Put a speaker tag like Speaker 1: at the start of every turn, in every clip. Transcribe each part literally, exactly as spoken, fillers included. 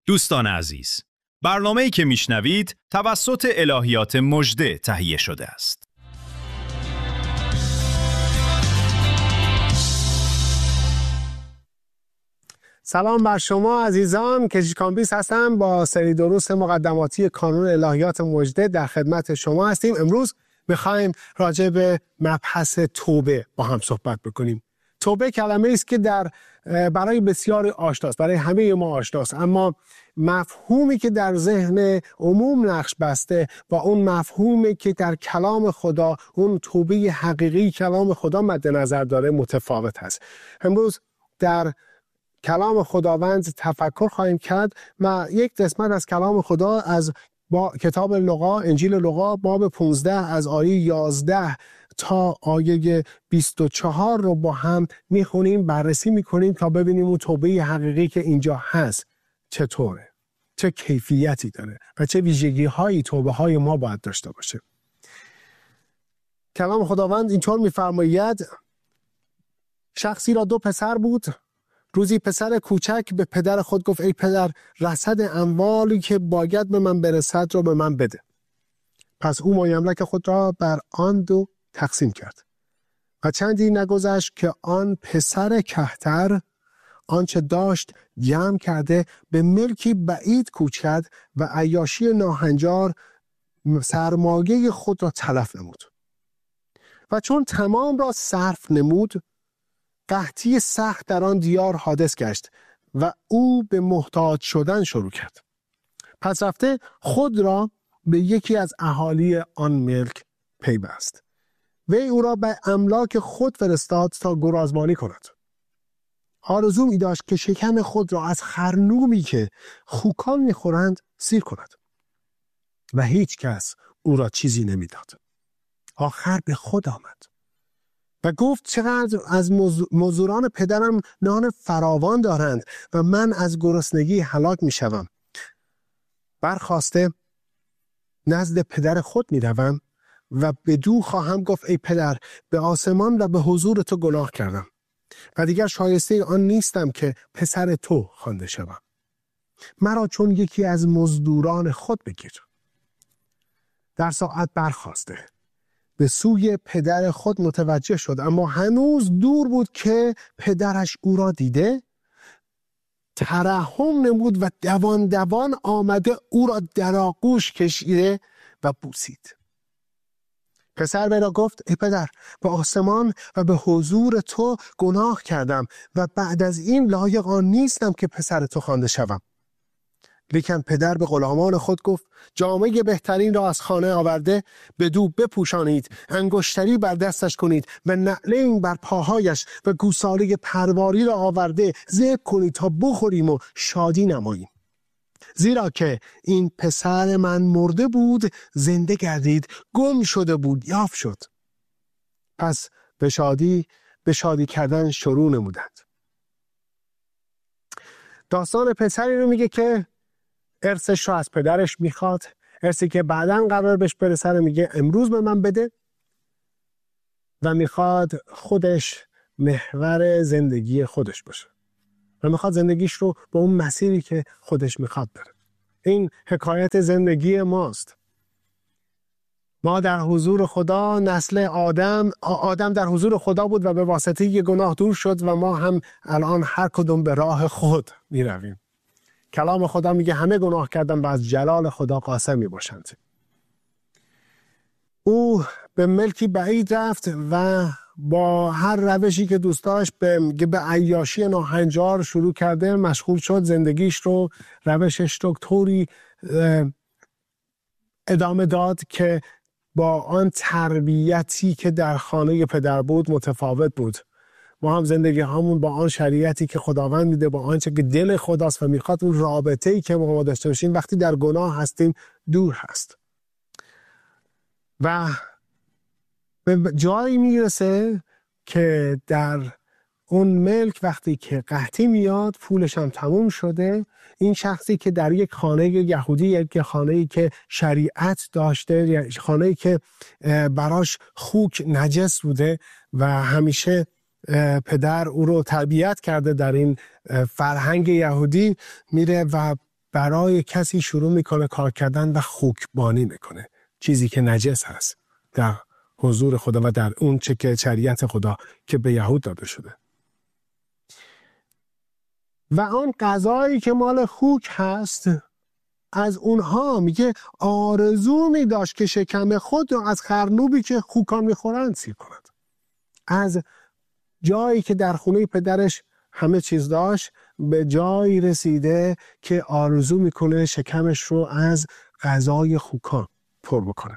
Speaker 1: دوستان عزیز، برنامه‌ای که میشنوید توسط الهیات مژده تهیه شده است.
Speaker 2: سلام بر شما عزیزان، کشیش کامبیس هستم با سری دروس مقدماتی کانون الهیات مژده در خدمت شما هستیم. امروز میخوایم راجع به مبحث توبه با هم صحبت بکنیم. توبه کلمه است که در برای بسیار آشناست، برای همه ما آشناست، اما مفهومی که در ذهن عموم نقش بسته با اون مفهومی که در کلام خدا، اون توبه حقیقی کلام خدا مد نظر داره متفاوت هست. امروز در کلام خداوند تفکر خواهیم کرد و یک قسمت از کلام خدا از با کتاب لوقا، انجیل لوقا باب پانزده از آیه یازده تا آیه بیست و چهار رو با هم میخونیم، بررسی میکنیم تا ببینیم اون توبه حقیقی که اینجا هست چطوره، چه کیفیتی داره و چه ویژگی هایی توبه های ما باید داشته باشه. کلام خداوند اینطور میفرماید: شخصی را دو پسر بود. روزی پسر کوچک به پدر خود گفت: ای پدر، رصد اموالی که باید به من برسد رو به من بده. پس او مایملک خود را بر آن دو تقسیم کرد و چندی نگذشت که آن پسر کهتر آنچه داشت جمع کرده به ملکی بعید کوچ کرد و عیاشی ناهنجار سرمایه خود را تلف نمود. و چون تمام را صرف نمود، قحطی سخت در آن دیار حادث گشت و او به محتاج شدن شروع کرد. پس رفته خود را به یکی از اهالی آن ملک پیوست. وی او را به املاک خود فرستاد تا گرازمانی کند. آرزو می داشت که شکم خود را از خرنومی که خوکان می خورند سیر کند و هیچ کس او را چیزی نمی داد. آخر به خود آمد و گفت: چقدر از مزدوران پدرم نان فراوان دارند و من از گرسنگی هلاک می شوم. برخاسته نزد پدر خود می روم و بدو خواهم گفت: ای پدر، به آسمان و به حضور تو گناه کردم و دیگر شایسته آن نیستم که پسر تو خوانده شوم. مرا چون یکی از مزدوران خود بگیر. در ساعت برخاسته به سوی پدر خود متوجه شد، اما هنوز دور بود که پدرش او را دیده ترحم نمود و دوان دوان آمده او را در آغوش کشیده و بوسید. پسر وی را گفت: ای پدر، به آسمان و به حضور تو گناه کردم و بعد از این لایق آن نیستم که پسر تو خوانده شوم. لیکن پدر به غلامان خود گفت: جامه بهترین را از خانه آورده بدو بپوشانید، انگشتری بر دستش کنید و نعلین بر پاهایش و گوساله پرواری را آورده ذبح کنید تا بخوریم و شادی نماییم. زیرا که این پسر من مرده بود زنده گردید، گم شده بود یافت شد. پس به شادی به شادی کردن شروع نمودند. داستان پسری رو میگه که ارثش رو از پدرش میخواد، ارثی که بعداً قرار بهش برسه رو میگه امروز به من بده و میخواد خودش محور زندگی خودش باشه و میخواد زندگیش رو به اون مسیری که خودش میخواد بره. این حکایت زندگی ماست. ما در حضور خدا، نسل آدم آدم در حضور خدا بود و به واسطه گناه دور شد و ما هم الان هر کدوم به راه خود میرویم. کلام خدا میگه همه گناه کردن و از جلال خدا قاصر میباشند. او به ملکی بعید رفت و با هر روشی که دوست داشت به به عیاشی ناهنجار شروع کرده، مشغول شد. زندگیش رو، روشش رو طوری ادامه داد که با آن تربیتی که در خانه پدر بود متفاوت بود. ما هم زندگی همون با آن شریعتی که خداوند میده، با آنچه که دل خداست و میخواد، اون رابطه‌ای که ما داشته باشیم وقتی در گناه هستیم دور هست و به جایی میرسه که در اون ملک وقتی که قحطی میاد، پولش هم تموم شده، این شخصی که در یک خانه یهودی، یک خانه‌ای که شریعت داشته، خانه‌ای که براش خوک نجس بوده و همیشه پدر او رو تربیت کرده در این فرهنگ یهودی، میره و برای کسی شروع میکنه کار کردن و خوکبانی میکنه، چیزی که نجس هست در حضور خدا و در اون چه که شریعت خدا که به یهود داده شده. و آن غذایی که مال خوک هست، از اونها میگه آرزو میداشت که شکم خود رو از خرنوبی که خوکان میخورند سیر کند. از جایی که در خونه پدرش همه چیز داشت به جایی رسیده که آرزو میکنه شکمش رو از غذای خوکان پر بکنه.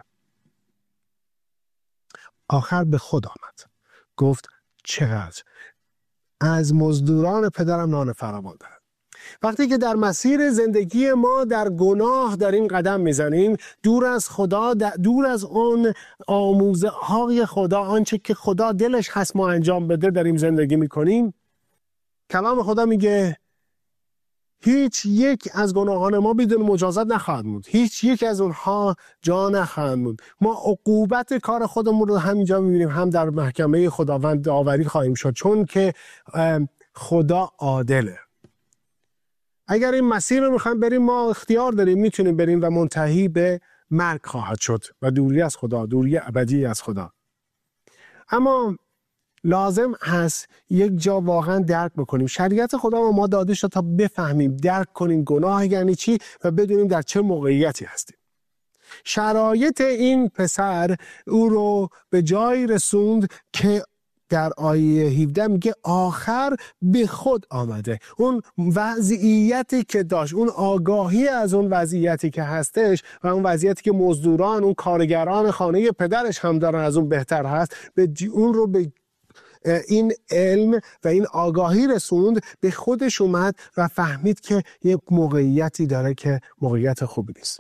Speaker 2: آخر به خود آمد، گفت چقدر از مزدوران پدرم نان فراوان دارد. وقتی که در مسیر زندگی ما در گناه داریم قدم میزنیم، دور از خدا، دور از اون آموزه های خدا، آنچه که خدا دلش هست ما انجام بده داریم زندگی میکنیم، کلام خدا میگه هیچ یک از گناهان ما بدون مجازات نخواهد بود، هیچ یک از اونها جا نخواهد بود. ما عقوبت کار خودمون رو همینجا میبینیم، هم در محکمه خداوند داوری خواهیم شد، چون که خدا عادله. اگر این مسیر رو میخوایم بریم ما اختیار داریم، میتونیم بریم و منتهی به مرگ خواهد شد و دوری از خدا، دوری ابدی از خدا. اما لازم هست یک جا واقعا درک بکنیم شریعت خدا ما ما داده شد تا بفهمیم، درک کنیم گناه یعنی چی و بدونیم در چه موقعیتی هستیم. شرایط این پسر او رو به جایی رسوند که در آیه هفده میگه آخر به خود آمده. اون وضعیتی که داشت، اون آگاهی از اون وضعیتی که هستش و اون وضعیتی که مزدوران، اون کارگران خانه پدرش هم دارن از اون بهتر هست، به اون رو به این علم و این آگاهی رسوند، به خودش اومد و فهمید که یک موقعیتی داره که موقعیت خوبی نیست.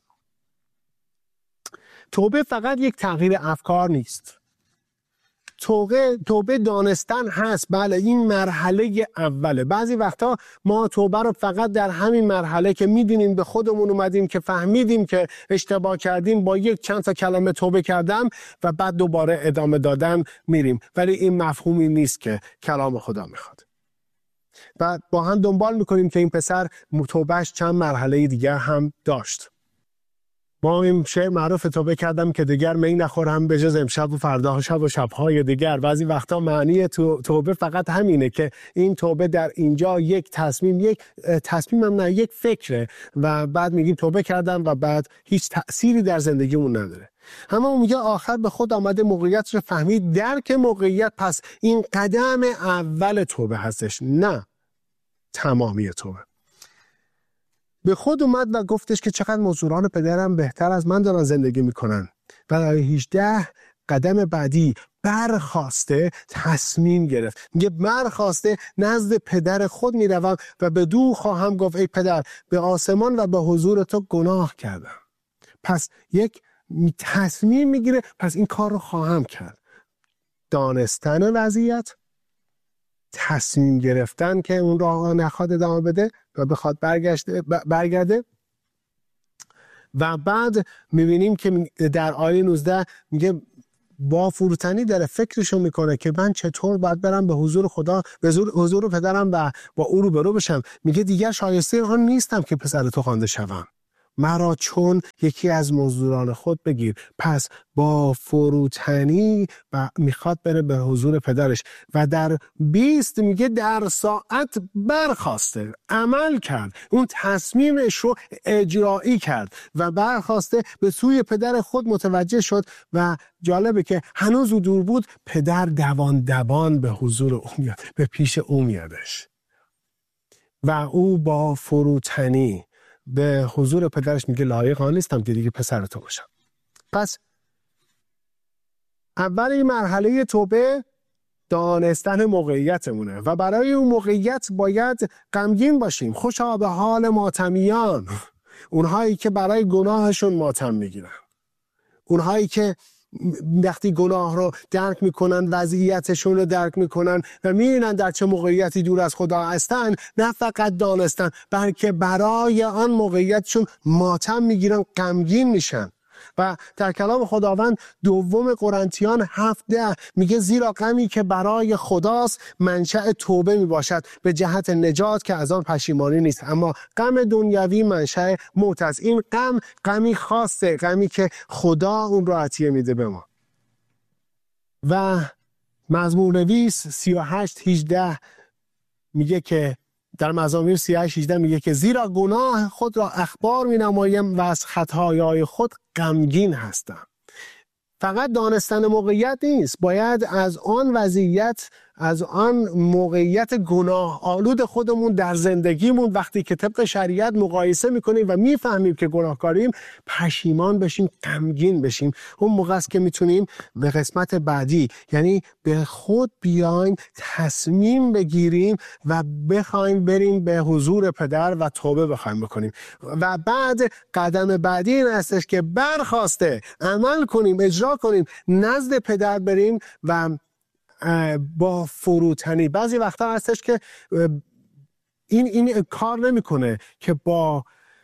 Speaker 2: توبه فقط یک تغییر افکار نیست. توبه توبه دانستن هست. بله این مرحله اوله. بعضی وقتا ما توبه رو فقط در همین مرحله که میدونیم به خودمون اومدیم که فهمیدیم که اشتباه کردیم، با یک چند تا کلمه توبه کردم و بعد دوباره ادامه دادن میریم، ولی این مفهومی نیست که کلام خدا میخواد. بعد با هم دنبال میکنیم که این پسر توبهش چند مرحله دیگر هم داشت. ما این شعر معروف توبه کردم که دیگر می نخورم به جز امشب و فردا شب و شبهای دیگر. بعضی وقتا معنی توبه فقط همینه که این توبه در اینجا یک تصمیم، یک تصمیم هم نه، یک فکره و بعد میگیم توبه کردم و بعد هیچ تأثیری در زندگیمون نداره. اما اون میگه آخر به خود آمده، موقعیت رو فهمید، درک موقعیت. پس این قدم اول توبه هستش، نه تمامی توبه. به خود اومد و گفتش که چقدر مزدوران پدرم بهتر از من دارن زندگی میکنن. و آیه هجده قدم بعدی برخاسته تصمیم گرفت. میگه برخاسته نزد پدر خود میروم و به دو خواهم گفت ای پدر به آسمان و به حضور تو گناه کردم. پس یک تصمیم میگیره، پس این کار رو خواهم کرد. دانستن وضعیت، تصمیم گرفتن که اون راه نخواد ادامه بده و بخواد برگشته برگرده. و بعد میبینیم که در آیه نوزده میگه با فروتنی داره فکرشو میکنه که من چطور باید برم به حضور خدا، به حضور پدرم و با او روبرو بشم. میگه دیگر شایسته آن نیستم که پسر تو خوانده شوم، مرا چون یکی از مزدوران خود بگیر. پس با فروتنی و میخواد بره به حضور پدرش و در بیست میگه در ساعت برخاسته، عمل کرد، اون تصمیمش رو اجرایی کرد و برخاسته به سوی پدر خود متوجه شد. و جالبه که هنوز او دور بود، پدر دوان دوان به حضور او میاد، به پیش او میادش و او با فروتنی به حضور پدرش میگه لایق آن نیستم که دیگه پسر تو باشم. پس اول این مرحله توبه دانستن موقعیتمونه و برای اون موقعیت باید غمگین باشیم. خوشا به حال ماتمیان، اونهایی که برای گناهشون ماتم میگیرن، اونهایی که وقتی گناه رو درک میکنن، وضعیتشون رو درک میکنن و میبینن در چه موقعیتی دور از خدا هستن، نه فقط دانستن بلکه برای آن موقعیتشون ماتم میگیرن، غمگین میشن. و در کلام خداوند دوم قرنتیان هفت ده میگه زیرا غمی که برای خداست منشأ توبه میباشد به جهت نجات که از آن پشیمانی نیست، اما غم دنیوی منشأ موت است. این غم غمی خاصه، غمی که خدا اون رو عطیه میده به ما. و مزمور نویس سی و هشت هجده میگه که در مزامیر سی و هشت هجده میگه که زیرا گناه خود را اخبار می نمایم و از خطاهای خود غمگین هستم. فقط دانستن موقعیت نیست، باید از آن وضعیت، از آن موقعیت گناه آلود خودمون در زندگیمون وقتی که طبق شریعت مقایسه میکنیم و میفهمیم که گناهکاریم، پشیمان بشیم، غمگین بشیم. اون موقع است که میتونیم به قسمت بعدی، یعنی به خود بیایم، تصمیم بگیریم و بخوایم بریم به حضور پدر و توبه بخوایم بکنیم. و بعد قدم بعدی این هستش که برخواسته عمل کنیم، اجرا کنیم، نزد پدر بریم و با فروتنی. بعضی وقتا هستش که این این کار نمیکنه که با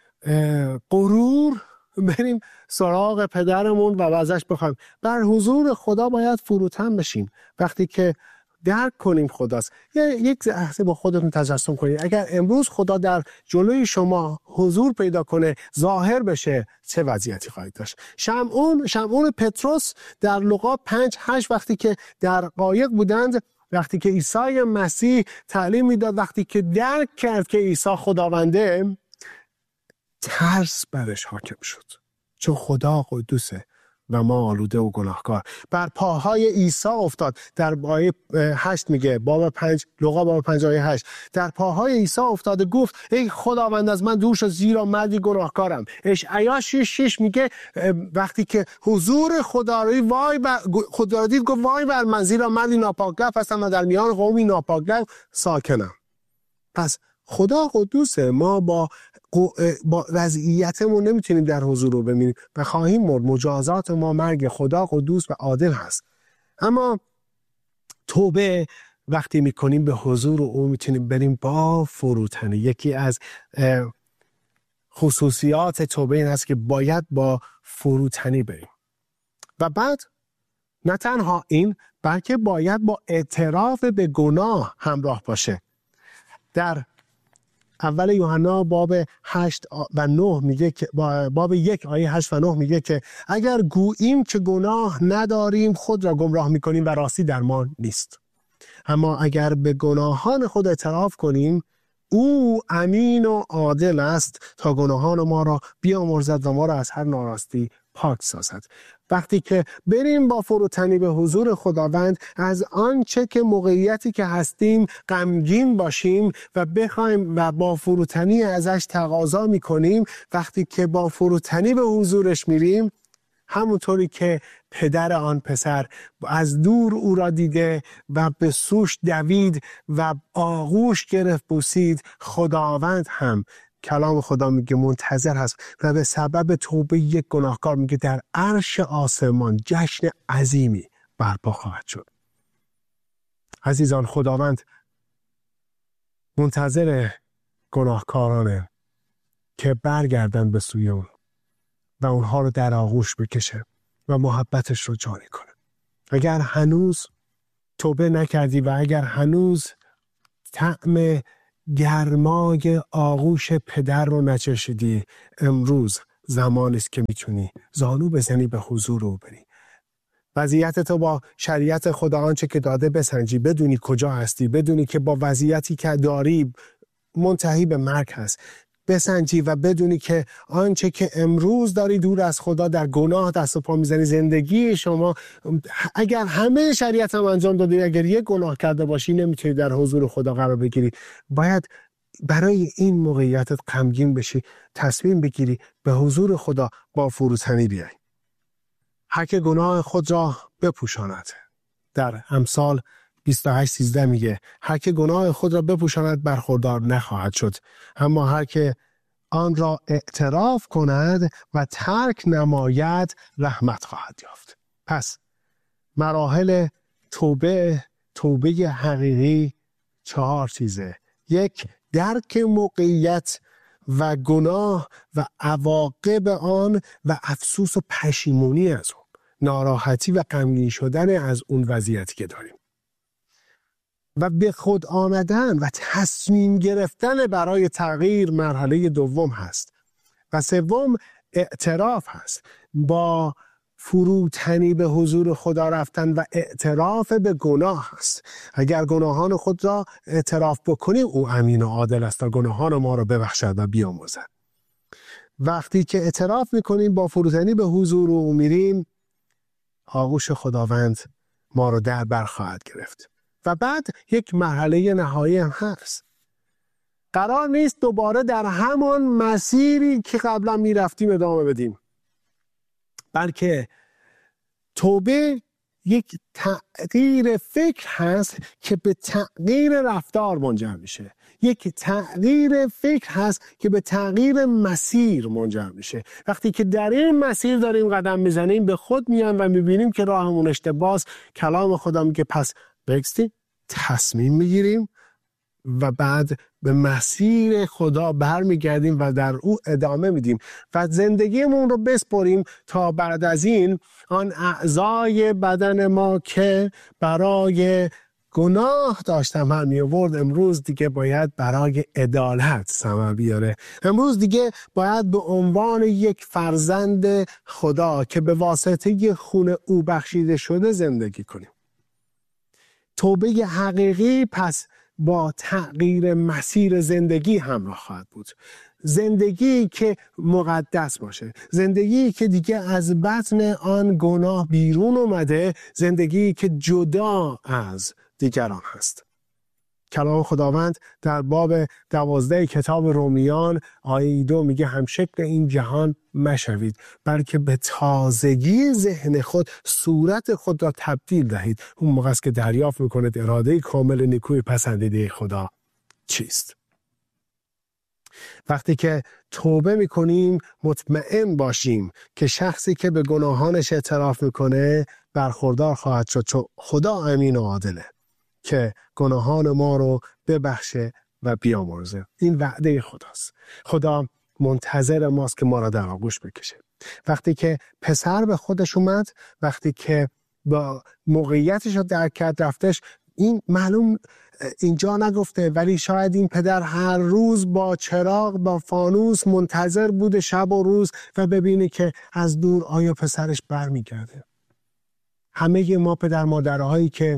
Speaker 2: غرور بریم سراغ پدرمون و ازش بخوایم. در حضور خدا باید فروتن بشیم. وقتی که درک کنیم خداست، یک لحظه با خودتون تجسم کنید اگر امروز خدا در جلوی شما حضور پیدا کنه، ظاهر بشه، چه وضعیتی خواهید داشت؟ شمعون شمعون پتروس در لوقا پنج هشت وقتی که در قایق بودند، وقتی که عیسی مسیح تعلیم میداد، وقتی که درک کرد که عیسی خداونده، ترس برش حاکم شد، چون خدا قدوسه و ما آلوده و گناهکار. بر پاهای عیسی افتاد. در آیه هشت میگه، باب پنج، لوقا باب پنج آیه هشت، در پاهای عیسی افتاد گفت ای خداوند از من دور شو زیرا مردی گناهکارم. اشعیا شش شش میگه وقتی که حضور خدا رو وای بر خدا رو دید، گفت وای بر من زیرا مردی ناپاک هستم و در میان قومی ناپاک ساکنم. پس خدا قدوسه، ما با با وضعیتمون نمیتونیم در حضور رو ببینیم و خواهیم مرد. مجازات ما مرگ. خدا قدوس و عادل هست. اما توبه وقتی میکنیم به حضور او میتونیم بریم با فروتنی. یکی از خصوصیات توبه این هست که باید با فروتنی بریم. و بعد نه تنها این، بلکه باید با اعتراف به گناه همراه باشه. در اول یوحنا باب هشت و نه میگه که باب یک آیه هشت و نه میگه که اگر گوییم که گناه نداریم خود را گمراه میکنیم و راستی در ما نیست. اما اگر به گناهان خود اعتراف کنیم، او امین و عادل است تا گناهان ما را بیامرزد و ما را از هر ناراستی پاک سازد. وقتی که بریم با فروتنی به حضور خداوند، از آنچه که موقعیتی که هستیم غمگین باشیم و بخوایم و با فروتنی ازش تقاضا میکنیم، وقتی که با فروتنی به حضورش میریم، همونطوری که پدر آن پسر از دور او را دیده و به سوش دوید و آغوش گرفت بوسید، خداوند هم، کلام خدا میگه، منتظر هست و به سبب توبه یک گناهکار میگه در عرش آسمان جشن عظیمی برپا خواهد شد. عزیزان، خداوند منتظر گناهکارانه که برگردن به سوی اون و اونها رو در آغوش بکشه و محبتش رو جاری کنه. اگر هنوز توبه نکردی و اگر هنوز طعم گرمای آغوش پدر رو نچشیدی، امروز زمانی است که میتونی زانو بزنی به حضور او بری. وضعیت تو با شریعت خدا آنچه که داده بسنجی، بدونی کجا هستی، بدونی که با وضعیتی که داری منتهی به مرگ هست، بسنجی و بدونی که آنچه که امروز داری دور از خدا در گناه دست و پا میزنی، زندگی شما اگر همه شریعت هم انجام دادی، اگر یک گناه کرده باشی، نمیتونی در حضور خدا قرار بگیری. باید برای این موقعیتت غمگین بشی، تصمیم بگیری به حضور خدا با فروتنی بیای. هر که گناه خود را بپوشاند، در امثال بیست و هشت سیزده میگه هر که گناه خود را بپوشاند برخوردار نخواهد شد، اما هر که آن را اعتراف کند و ترک نماید رحمت خواهد یافت. پس مراحل توبه توبه حقیقی چهار چیزه. یک، درک موقعیت و گناه و عواقب آن و افسوس و پشیمونی از اون، ناراحتی و غمگین شدن از اون وضعیتی که داریم و به خود آمدن و تصمیم گرفتن برای تغییر مرحله دوم هست. و سوم اعتراف هست، با فروتنی به حضور خدا رفتن و اعتراف به گناه هست. اگر گناهان خود را اعتراف بکنیم او امین و عادل است تا گناهان ما را ببخشد و بیامرزد. وقتی که اعتراف میکنیم با فروتنی به حضور او میریم، آغوش خداوند ما را در بر خواهد گرفت. و بعد یک مرحله نهایی هم هست. قرار نیست دوباره در همان مسیری که قبلا میرفتیم ادامه بدیم، بلکه توبه یک تغییر فکر هست که به تغییر رفتار منجر میشه. یک تغییر فکر هست که به تغییر مسیر منجر میشه. وقتی که در این مسیر داریم قدم میزنیم، به خود میایم و میبینیم که راهمون اشتباهه. کلام خدا میگه پس بگستیم، تصمیم میگیریم و بعد به مسیر خدا برمیگردیم و در او ادامه میدیم و زندگیمون رو بسپریم تا بعد از این آن اعضای بدن ما که برای گناه داشت ثمر می آورد، امروز دیگه باید برای عدالت ثمر بیاره. امروز دیگه باید به عنوان یک فرزند خدا که به واسطه خون او بخشیده شده زندگی کنیم. توبه حقیقی پس با تغییر مسیر زندگی همراه خواهد بود. زندگی که مقدس باشه، زندگی که دیگه از بطن آن گناه بیرون اومده، زندگی که جدا از دیگران هست. کلام خداوند در باب دوازده کتاب رومیان آیه دو میگه هم شکل این جهان مشوید، بلکه به تازگی ذهن خود صورت خود را تبدیل دهید. اون موقع است که دریافت میکنید اراده کامل نیکوی پسندیده خدا چیست. وقتی که توبه میکنیم مطمئن باشیم که شخصی که به گناهانش اعتراف میکنه برخوردار خواهد شد، چون خدا امین و عادله که گناهان ما رو ببخشه و بیامرزه. این وعده خداست. خدا منتظر ماست که ما را در آغوش بکشه. وقتی که پسر به خودش اومد، وقتی که با موقعیتش رو درک کرد رفتش، این معلوم اینجا نگفته، ولی شاید این پدر هر روز با چراغ با فانوس منتظر بوده شب و روز و ببینه که از دور آیا پسرش برمیگرده. همه ما پدر مادرهایی که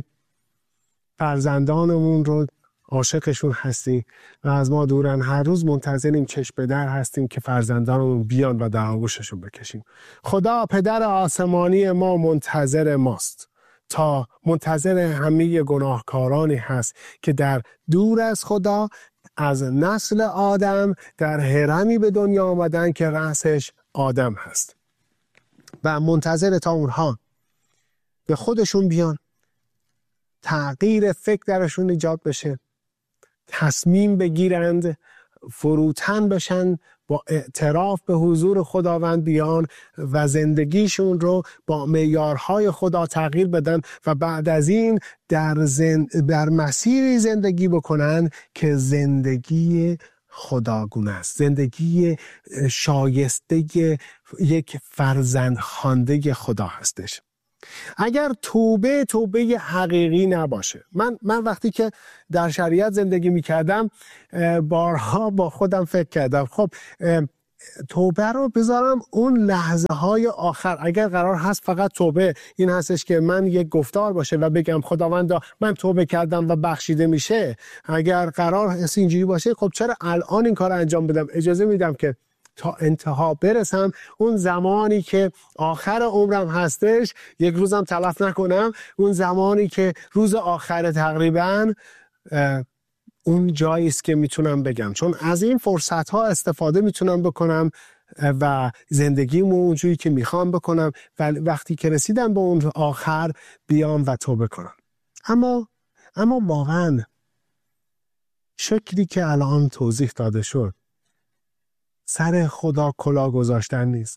Speaker 2: فرزندانمون رو عاشقشون هستیم و از ما دورن، هر روز منتظریم چشم به در هستیم که فرزندانمون بیان و در آغوششون بکشیم. خدا پدر آسمانی ما منتظر ماست، تا منتظر همه گناهکارانی هست که در دور از خدا از نسل آدم در هرمی به دنیا آمدن که رأسش آدم هست و منتظر تا اونها به خودشون بیان، تغییر فکر درشون ایجاد بشه، تصمیم بگیرند، فروتن بشن، با اعتراف به حضور خداوند بیان و زندگیشون رو با معیارهای خدا تغییر بدن و بعد از این در, زن... در مسیری زندگی بکنن که زندگی خداگونه است، زندگی شایسته یک فرزند خوانده خدا هستش. اگر توبه توبه حقیقی نباشه، من من وقتی که در شریعت زندگی میکردم بارها با خودم فکر کردم خب توبه رو بذارم اون لحظه های آخر. اگر قرار هست فقط توبه این هستش که من یک گفتار باشه و بگم خداوندا من توبه کردم و بخشیده میشه، اگر قرار هست اینجوری باشه، خب چرا الان این کار انجام بدم؟ اجازه میدم که تا انتها برسم، اون زمانی که آخر عمرم هستش یک روزم تلف نکنم، اون زمانی که روز آخر تقریبا اون جایی است که میتونم بگم، چون از این فرصت ها استفاده میتونم بکنم و زندگیمو اونجوری که میخوام بکنم و وقتی که رسیدم به اون آخر بیام و توبه کنم. اما اما واقعا شکلی که الان توضیح داده شد سر خدا کلاه گذاشتن نیست.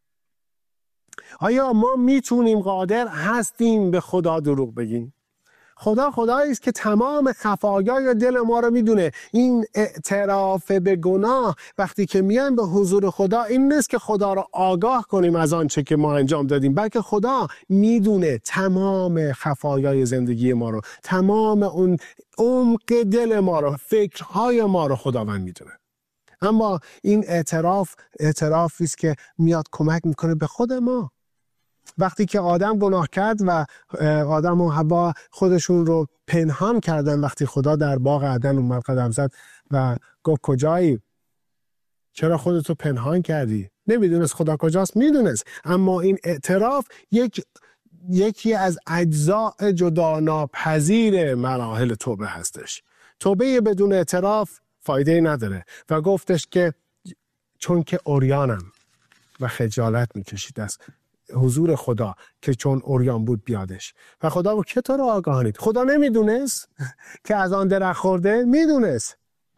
Speaker 2: آیا ما میتونیم، قادر هستیم به خدا دروغ بگیم؟ خدا خدایی است که تمام خفایای دل ما رو میدونه. این اعتراف به گناه وقتی که میایم به حضور خدا، این نیست که خدا رو آگاه کنیم از آنچه که ما انجام دادیم، بلکه خدا میدونه تمام خفایای زندگی ما رو، تمام اون عمق دل ما رو، فکرهای ما رو خداوند میدونه. اما این اعتراف اعترافی است که میاد کمک میکنه به خود ما. وقتی که آدم گناه کرد و آدم و حوا خودشون رو پنهان کردن، وقتی خدا در باغ عدن اومد قدم زد و گفت کجایی؟ چرا خودتو پنهان کردی؟ نمیدونست خدا کجاست؟ میدونست. اما این اعتراف یک یکی از اجزاء جدا ناپذیر مراحل توبه هستش. توبه بدون اعتراف فایده نداره و گفتش که چون که عریانم و خجالت میکشید از حضور خدا که چون عریان بود بیادش. و خدا گفت که تو رو آگاهانید. خدا نمیدونست که از آن درخت خورده؟ میدونست.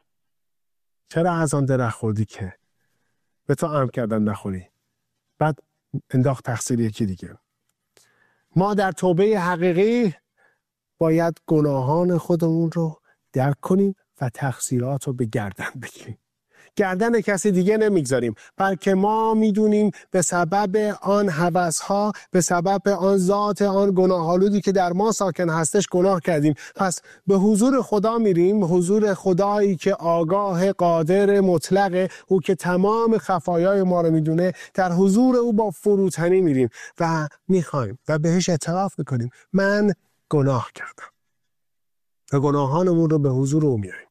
Speaker 2: چرا از آن درخت خوردی که به تو امر کردم نخوری؟ بعد انداخت تقصیر یکی دیگه. ما در توبه حقیقی باید گناهان خودمون رو درک کنیم و تقصیرات رو به گردن بگیریم. گردن کسی دیگه نمیگذاریم، بلکه ما میدونیم به سبب آن هوس‌ها، به سبب آن ذات آن گناه‌آلودی که در ما ساکن هستش گناه کردیم. پس به حضور خدا میریم، حضور خدایی که آگاه، قادر، مطلقه، او که تمام خفایای ما رو میدونه. در حضور او با فروتنی میریم و میخوایم و بهش اعتراف میکنیم من گناه کردم و گناهانمون رو به حضور او میاریم.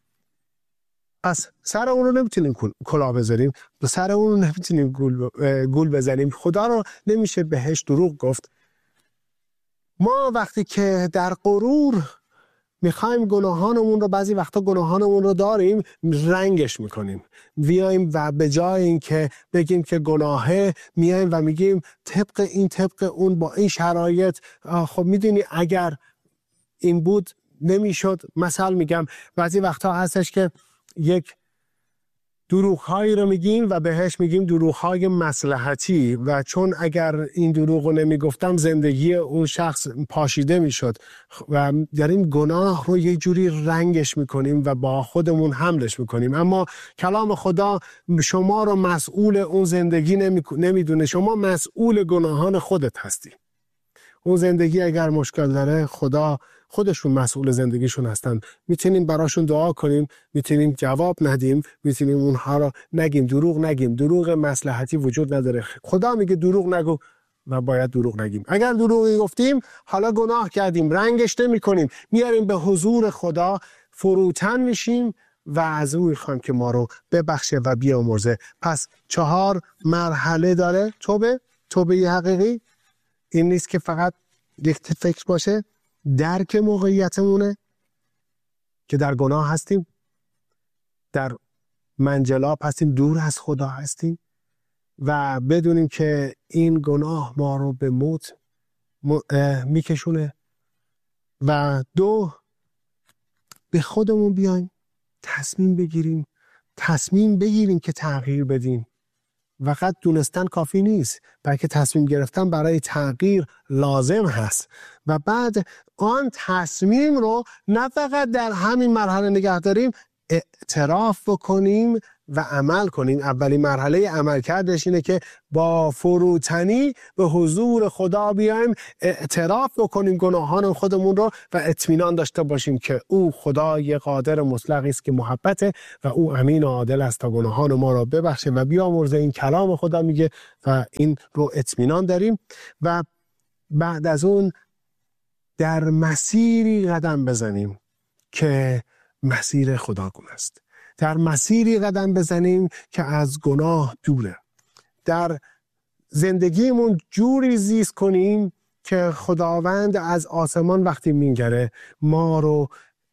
Speaker 2: پس سر اون رو نمیتونیم کلاه بذاریم، به سر اون رو نمیتونیم گول, گول بزنیم. خدا رو نمیشه بهش دروغ گفت. ما وقتی که در غرور میخوایم گناهانمون رو، بعضی وقتا گناهانمون رو داریم، رنگش میکنیم، بیایم و به جای این که بگیم که گناهه، میایم و میگیم طبق این طبق اون با این شرایط. خب میدونی اگر این بود نمیشد. مثلا میگم بعضی وقتا هستش که یک دروغ‌هایی رو میگیم و بهش میگیم دروغ‌های مصلحتی و چون اگر این دروغ رو نمیگفتم زندگی اون شخص پاشیده میشد و در این گناه رو یه جوری رنگش میکنیم و با خودمون حملش میکنیم. اما کلام خدا شما رو مسئول اون زندگی نمیدونه. شما مسئول گناهان خودت هستی. اون زندگی اگر مشکل داره، خدا خودشون مسئول زندگیشون هستن. میتونیم براشون دعا کنیم، میتونیم جواب ندیم، میتونیم اونها رو نگیم، دروغ نگیم. دروغ مصلحتی وجود نداره. خدا میگه دروغ نگو و باید دروغ نگیم. اگر دروغی گفتیم حالا گناه کردیم، رنگش نمی کنیم، میاریم به حضور خدا، فروتن میشیم و از او میخوایم که ما رو ببخشه و بیامرزه. پس چهار مرحله داره توبه. توبه حقیقی این نیست که فقط یک فکر باشه، درک موقعیتمونه که در گناه هستیم، در منجلاب هستیم، دور از خدا هستیم و بدونیم که این گناه ما رو به موت میکشونه. و دو، به خودمون بیایم، تصمیم بگیریم تصمیم بگیریم که تغییر بدیم. فقط دونستن کافی نیست، بلکه تصمیم گرفتن برای تغییر لازم هست و بعد آن تصمیم رو نه فقط در همین مرحله نگه داریم، اعتراف بکنیم و عمل کنیم. اولین مرحله عمل کردش اینه که با فروتنی به حضور خدا بیایم، اعتراف بکنیم گناهان خودمون رو و اطمینان داشته باشیم که او خدای قادر مطلقی است که محبته و او امین و عادل است تا گناهان ما رو ببخشه و بیامرزه. این کلام خدا میگه و این رو اطمینان داریم و بعد از اون در مسیری قدم بزنیم که مسیر خداگونه است. در مسیری قدم بزنیم که از گناه دوره. در زندگیمون جوری زیست کنیم که خداوند از آسمان وقتی میگره ما رو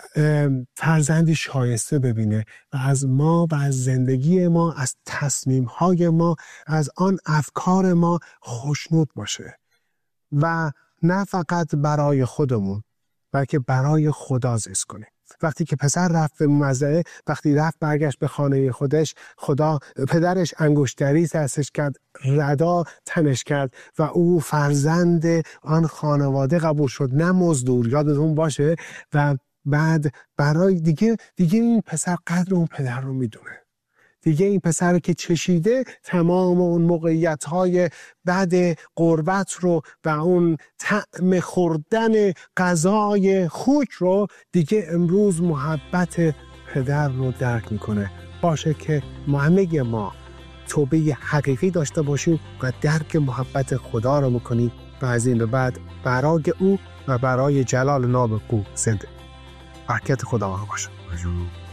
Speaker 2: فرزندی شایسته ببینه و از ما و از زندگی ما، از تصمیم‌های ما، از آن افکار ما خوشنود باشه و نه فقط برای خودمون بلکه برای خدا زیست کنیم. وقتی که پسر رفت به مزرعه، وقتی رفت برگشت به خانه خودش، خدا پدرش انگشتری دستش کرد، ردا تنش کرد و او فرزند آن خانواده قبول شد، نه مزدور. یادتون باشه. و بعد برای دیگه دیگه این پسر قدر اون پدر رو میدونه. دیگه این پسر که چشیده تمام اون موقعیت‌های بعد غربت رو و اون طعم خوردن غذای خوک رو، دیگه امروز محبت پدر رو درک میکنه. باشه که ما همه ما توبه حقیقی داشته باشیم و درک محبت خدا رو بکنیم و از این به بعد برای او و برای جلال نام او زنده. برکت خدا باشه.